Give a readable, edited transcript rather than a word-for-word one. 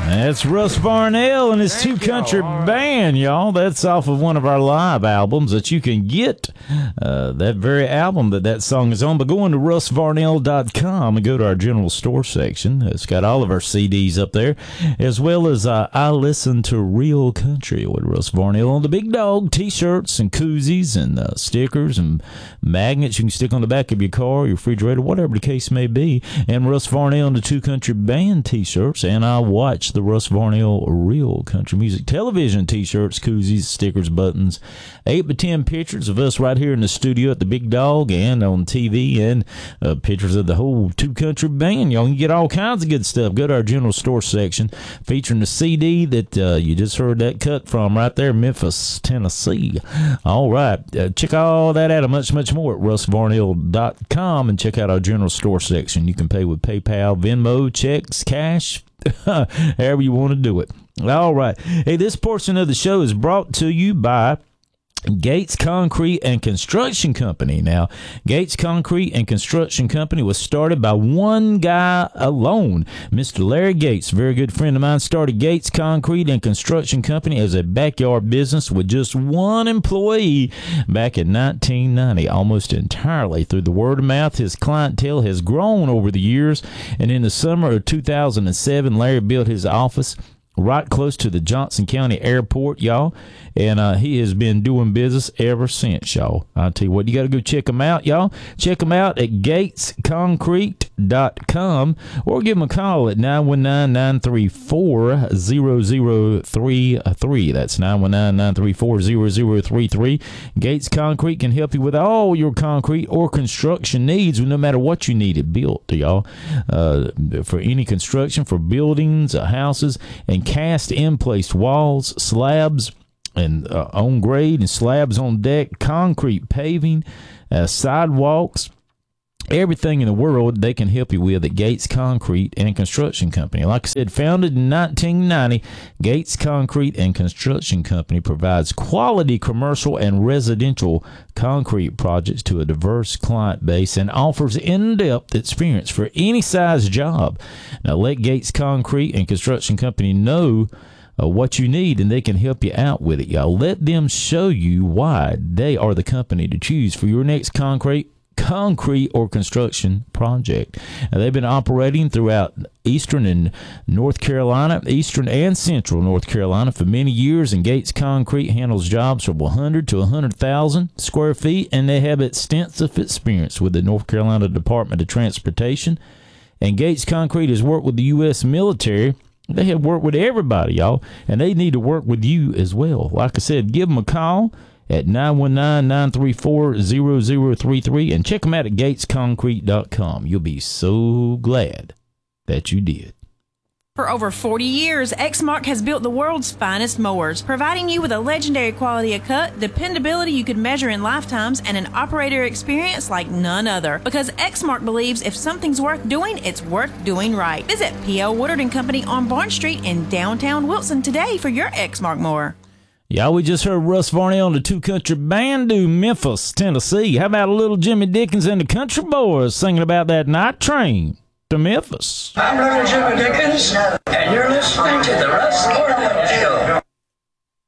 That's Russ Varnell and his Two Country Band, y'all. That's off of one of our live albums that you can get that very album that song is on by going to russvarnell.com and go to our general store section. It's got all of our CDs up there, as well as I Listen to Real Country with Russ Varnell on the Big Dog T-shirts and koozies and stickers and magnets you can stick on the back of your car, your refrigerator, whatever the case may be. And Russ Varnell and the Two Country Band T-shirts, and I watch the Russ Varnell Real Country Music Television T-shirts, koozies, stickers, buttons, 8x10 pictures of us right here in the studio at the Big Dog and on TV, and pictures of the whole Two Country Band. Y'all can get all kinds of good stuff. Go to our general store section, featuring the CD that you just heard that cut from right there, Memphis, Tennessee. All right, check all that out and much, much more at russvarnell.com, and check out our general store section. You can pay with PayPal, Venmo, checks, cash, however you want to do it. All right. Hey, this portion of the show is brought to you by Gates Concrete and Construction Company. Now, Gates Concrete and Construction Company was started by one guy alone. Mr. Larry Gates, a very good friend of mine, started Gates Concrete and Construction Company as a backyard business with just one employee back in 1990. Almost entirely through the word of mouth, his clientele has grown over the years, and in the summer of 2007, Larry built his office right close to the Johnson County Airport, y'all, and he has been doing business ever since, y'all. I'll tell you what, you got to go check them out, y'all. Check them out at gatesconcrete.com or give them a call at 919-934-0033. That's 919-934-0033. Gates Concrete can help you with all your concrete or construction needs, no matter what you need it built, y'all. For any construction, for buildings, houses, and cast in place walls, slabs, and on grade, and slabs on deck, concrete paving, sidewalks, everything in the world they can help you with at Gates Concrete and Construction Company. Like I said, founded in 1990, Gates Concrete and Construction Company provides quality commercial and residential concrete projects to a diverse client base and offers in-depth experience for any size job. Now, let Gates Concrete and Construction Company know what you need, and they can help you out with it, y'all. Let them show you why they are the company to choose for your next concrete or construction project. Now, they've been operating throughout eastern and North Carolina, eastern and central North Carolina for many years, and Gates Concrete handles jobs from 100 to 100,000 square feet, and they have extensive experience with the North Carolina Department of Transportation. And Gates Concrete has worked with the U.S. military. They have worked with everybody, y'all, and they need to work with you as well. Like I said, give them a call at 919-934-0033 and check them out at gatesconcrete.com. You'll be so glad that you did. For over 40 years, Exmark has built the world's finest mowers, providing you with a legendary quality of cut, dependability you could measure in lifetimes, and an operator experience like none other. Because Exmark believes if something's worth doing, it's worth doing right. Visit P.L. Woodard & Company on Barn Street in downtown Wilson today for your Exmark mower. Yeah, we just heard Russ Varnell and the Two Country Band do Memphis, Tennessee. How about a little Jimmy Dickens and the Country Boys singing about that night train to Memphis? I'm Reverend Jimmy Dickens, and you're listening to the Russ Varnell Show.